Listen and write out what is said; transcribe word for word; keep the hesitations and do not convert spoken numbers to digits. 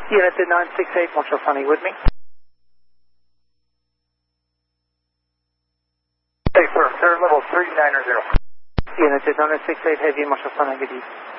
Unit nine six eight, Montreal Sunny with me. Hey, sir, third level three nine zero. Unit nine six eight, Heavy, Montreal Sunny with you.